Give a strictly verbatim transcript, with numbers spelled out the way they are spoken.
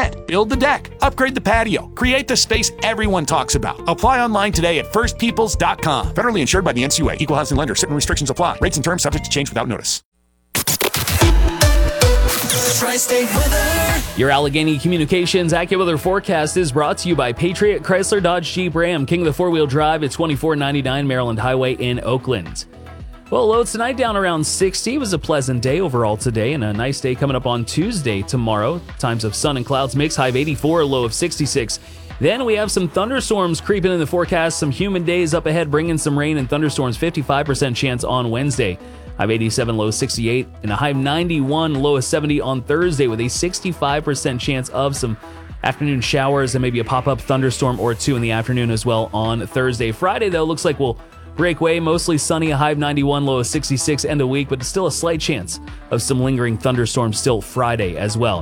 Instead, build the deck, upgrade the patio, create the space everyone talks about. Apply online today at first peoples dot com. Federally insured by the N C U A. Equal housing lender. Certain restrictions apply. Rates and terms subject to change without notice. Tri-State Weather. Your Allegheny Communications AccuWeather forecast is brought to you by Patriot Chrysler Dodge Jeep Ram, king of the four-wheel drive at twenty-four ninety-nine Maryland Highway in Oakland. Well, lows tonight down around sixty. It was a pleasant day overall today, and a nice day coming up on Tuesday tomorrow. Times of sun and clouds mix, high of eighty-four, a low of sixty-six. Then we have some thunderstorms creeping in the forecast, some humid days up ahead, bringing some rain and thunderstorms, fifty-five percent chance on Wednesday. High of eighty-seven, low of sixty-eight, and a high of ninety-one, low of seventy on Thursday, with a sixty-five percent chance of some afternoon showers and maybe a pop-up thunderstorm or two in the afternoon as well on Thursday. Friday, though, looks like we'll break way, mostly sunny, a high of ninety-one, low of sixty-six, end of week, but still a slight chance of some lingering thunderstorms still Friday as well.